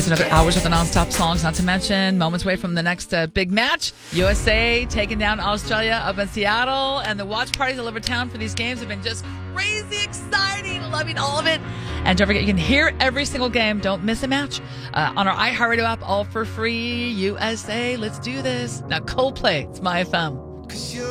another hours of the nonstop songs, not to mention moments away from the next big match. USA taking down Australia up in Seattle, and the watch parties all over town for these games have been just crazy exciting. Loving all of it. And don't forget, you can hear every single game. Don't miss a match on our iHeartRadio app, all for free. USA, let's do this. Now, Coldplay, it's My FM.